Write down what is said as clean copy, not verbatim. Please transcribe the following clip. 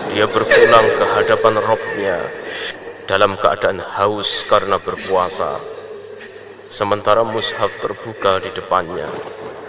Dia berpulang ke hadapan Robnya dalam keadaan haus karena berpuasa. Sementara mushaf terbuka di depannya.